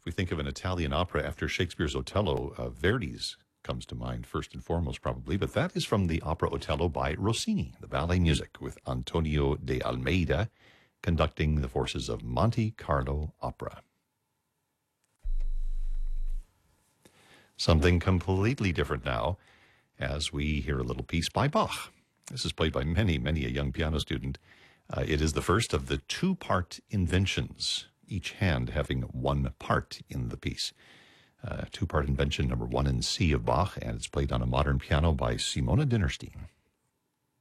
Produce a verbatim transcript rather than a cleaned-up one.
If we think of an Italian opera after Shakespeare's Otello, uh, Verdi's comes to mind first and foremost, probably, but that is from the opera Otello by Rossini, the ballet music, with Antonio de Almeida conducting the forces of Monte Carlo Opera. Something completely different now as we hear a little piece by Bach. This is played by many, many a young piano student. Uh, it is the first of the two-part inventions, each hand having one part in the piece. Uh, two-part invention number one in C of Bach, and it's played on a modern piano by Simona Dinnerstein.